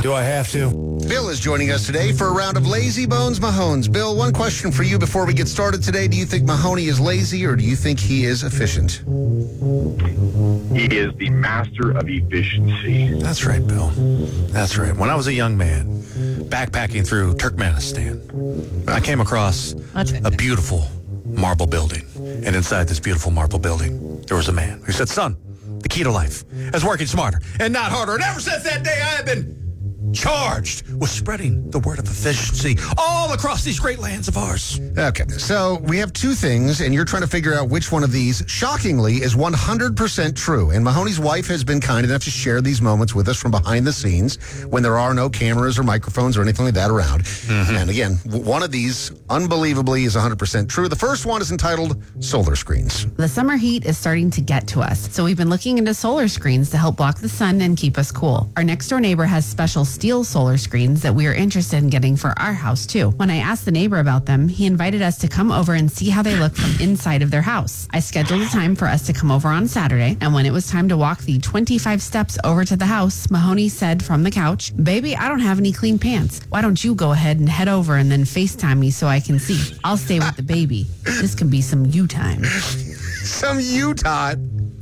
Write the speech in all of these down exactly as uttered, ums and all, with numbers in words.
Do I have to? Bill is joining us today for a round of Lazy Bones Mahones. Bill, one question for you before we get started today. Do you think Mahoney is lazy or do you think he is efficient? He is the master of efficiency. That's right, Bill. That's right. When I was a young man, backpacking through Turkmenistan, I came across a beautiful marble building. And inside this beautiful marble building, there was a man who said, son, the key to life is working smarter and not harder. And ever since that day, I have been charged with spreading the word of efficiency all across these great lands of ours. Okay, so we have two things, and you're trying to figure out which one of these, shockingly, is one hundred percent true. And Mahoney's wife has been kind enough to share these moments with us from behind the scenes when there are no cameras or microphones or anything like that around. Mm-hmm. And again, w- one of these, unbelievably, is one hundred percent true. The first one is entitled Solar Screens. The summer heat is starting to get to us, so we've been looking into solar screens to help block the sun and keep us cool. Our next door neighbor has special steel solar screens that we are interested in getting for our house too. When I asked the neighbor about them, he invited us to come over and see how they look from inside of their house. I scheduled a time for us to come over on Saturday, and when it was time to walk the twenty-five steps over to the house, Mahoney said from the couch, "Baby, I don't have any clean pants. Why don't you go ahead and head over and then FaceTime me so I can see? I'll stay with the baby. This can be some you time." Some Utah.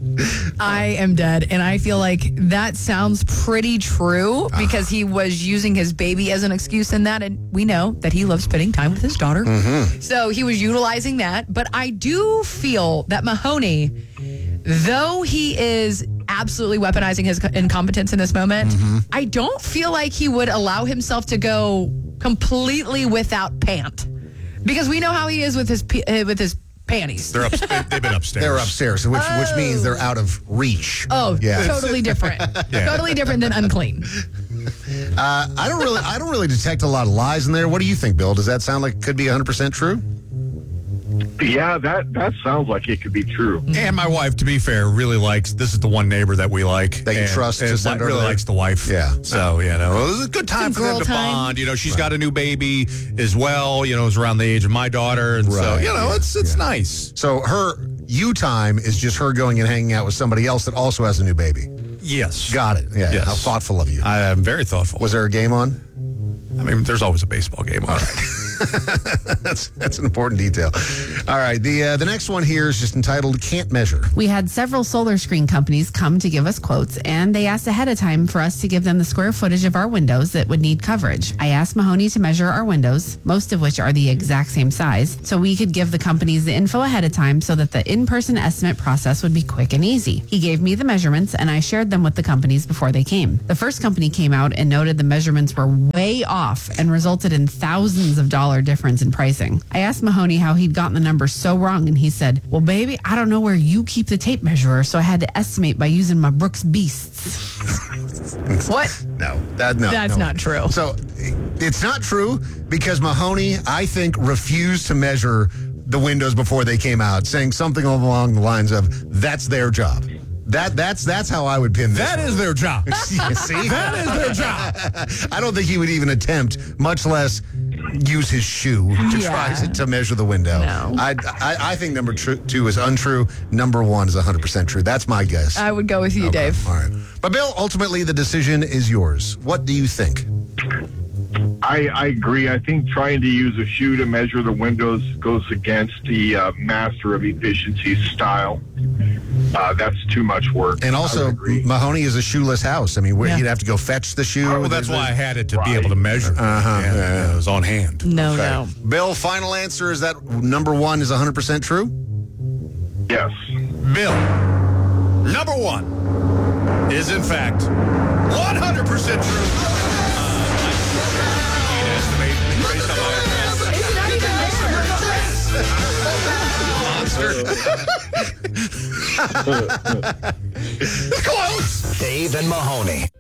I am dead, and I feel like that sounds pretty true because he was using his baby as an excuse in that, and we know that he loves spending time with his daughter. Mm-hmm. So he was utilizing that, but I do feel that Mahoney, though he is absolutely weaponizing his incompetence in this moment, mm-hmm. I don't feel like he would allow himself to go completely without pant, because we know how he is with his uh, with his panties. They're up, they've been upstairs. They're upstairs, which Oh. which means they're out of reach. Oh, yeah. totally different. Yeah. Totally different than unclean. Uh, I don't really, I don't really detect a lot of lies in there. What do you think, Bill? Does that sound like it could be one hundred percent true? Yeah, that, that sounds like it could be true. And my wife, to be fair, really likes, this is the one neighbor that we like. That you and, trust to and send her really there? likes the wife. Yeah. So, you know, it was a good time Some for them girl to time. bond. You know, she's got a new baby as well. You know, it's around the age of my daughter. And so, Right, you know, yeah, it's it's yeah. nice. So her you time is just her going and hanging out with somebody else that also has a new baby. Yes. Got it. Yeah. Yes. How thoughtful of you. I am very thoughtful. Was there a game on? I mean, there's always a baseball game on. that's that's an important detail. All right, the uh, the next one here is just entitled "Can't Measure." We had several solar screen companies come to give us quotes, and they asked ahead of time for us to give them the square footage of our windows that would need coverage. I asked Mahoney to measure our windows, most of which are the exact same size, so we could give the companies the info ahead of time so that the in-person estimate process would be quick and easy. He gave me the measurements, and I shared them with the companies before they came. The first company came out and noted the measurements were way off and resulted in thousands of dollar difference in pricing. I asked Mahoney how he'd gotten the numbers so wrong, and he said, "Well, baby, I don't know where you keep the tape measurer, so I had to estimate by using my Brooks Beasts." What? No, that no. That's no. not true. So it's not true because Mahoney, I think, refused to measure the windows before they came out, saying something along the lines of, "That's their job." That that's that's how I would pin this. That is their job. You see, That is their job. I don't think he would even attempt, much less use his shoe to Yeah. try to, to measure the window. No. I, I I think number tr- two is untrue. Number one is one hundred percent true. That's my guess. I would go with you, Dave. All right. But Bill, ultimately the decision is yours. What do you think? I, I agree. I think trying to use a shoe to measure the windows goes against the uh, master of efficiency style. Uh, that's too much work. And I also, would agree. Mahoney is a shoeless house. I mean, where Yeah. you'd have to go fetch the shoe. Well, that's why I had it to be able to measure. Uh-huh. Yeah, yeah, it was on hand. No, Okay. no. Bill, final answer is that number one is one hundred percent true? Yes. Bill, number one is in fact one hundred percent true. Close. Dave and Mahoney.